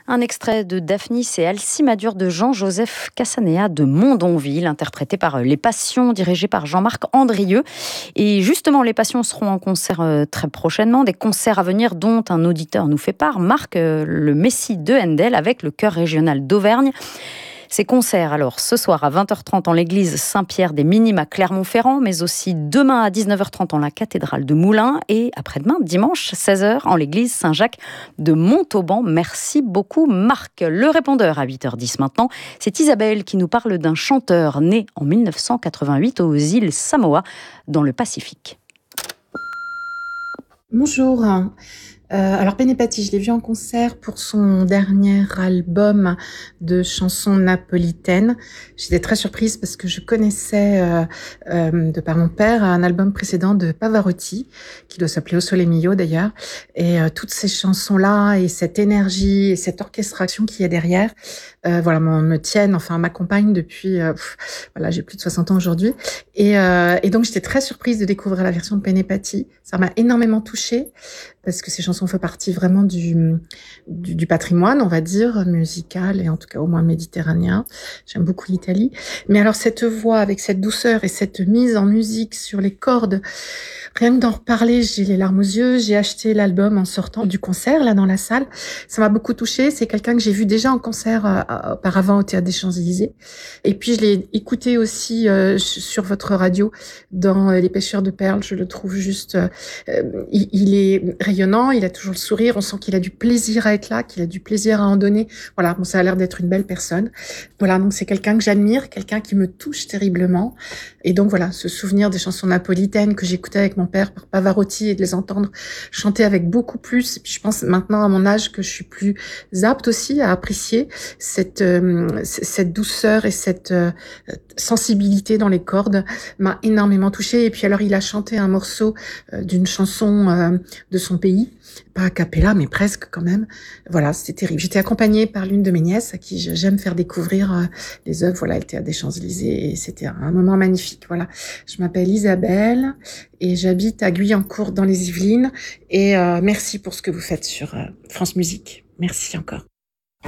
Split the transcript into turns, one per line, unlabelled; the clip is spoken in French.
Un extrait de Daphnis et Alcimadure de Jean-Joseph Cassanea de Mondonville, interprété par Les Passions, dirigé par Jean-Marc Andrieux. Et justement, Les Passions seront en concert très prochainement. Des concerts à venir dont un auditeur nous fait part, Marc, le Messie de Handel avec le chœur régional d'Auvergne. Ces concerts, alors, ce soir à 20h30 en l'église Saint-Pierre des Minimes à Clermont-Ferrand, mais aussi demain à 19h30 en la cathédrale de Moulins et après-demain, dimanche, 16h, en l'église Saint-Jacques de Montauban. Merci beaucoup, Marc. Le répondeur à 8h10 maintenant, c'est Isabelle qui nous parle d'un chanteur né en 1988 aux îles Samoa, dans le Pacifique.
Bonjour. Alors Penepati, je l'ai vu en concert pour son dernier album de chansons napolitaines. J'étais très surprise parce que je connaissais de par mon père un album précédent de Pavarotti qui doit s'appeler O Sole Mio d'ailleurs, et toutes ces chansons-là et cette énergie et cette orchestration qu'il y a derrière, me tiennent, enfin m'accompagnent depuis j'ai plus de 60 ans aujourd'hui, et donc j'étais très surprise de découvrir la version de Penepati. Ça m'a énormément touchée parce que ces chansons font partie vraiment du patrimoine, on va dire, musical et en tout cas au moins méditerranéen. J'aime beaucoup l'Italie. Mais alors cette voix avec cette douceur et cette mise en musique sur les cordes, rien que d'en reparler, j'ai les larmes aux yeux. J'ai acheté l'album en sortant du concert, là, dans la salle. Ça m'a beaucoup touchée. C'est quelqu'un que j'ai vu déjà en concert auparavant au Théâtre des Champs-Élysées. Et puis je l'ai écouté aussi sur votre radio dans Les Pêcheurs de Perles. Je le trouve juste... il est rayonnant, il a toujours le sourire, on sent qu'il a du plaisir à être là, qu'il a du plaisir à en donner. Voilà, bon, ça a l'air d'être une belle personne. Voilà, donc c'est quelqu'un que j'admire, quelqu'un qui me touche terriblement. Et donc voilà, ce souvenir des chansons napolitaines que j'écoutais avec mon père par Pavarotti et de les entendre chanter avec beaucoup plus. Et puis je pense maintenant à mon âge que je suis plus apte aussi à apprécier cette douceur et cette sensibilité dans les cordes m'a énormément touchée. Et puis alors il a chanté un morceau d'une chanson de son pays, pas a cappella mais presque quand même. Voilà, c'était terrible. J'étais accompagnée par l'une de mes nièces à qui j'aime faire découvrir les œuvres. Voilà, elle était à des Champs-Élysées et c'était un moment magnifique. Voilà, je m'appelle Isabelle et j'habite à Guyancourt dans les Yvelines et merci pour ce que vous faites sur France Musique. Merci encore.